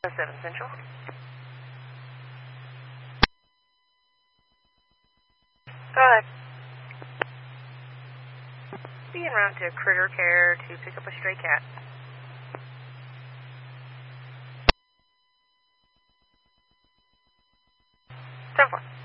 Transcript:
7 Central. Go ahead. Be en route to Critter Care to pick up a stray cat. 10-4.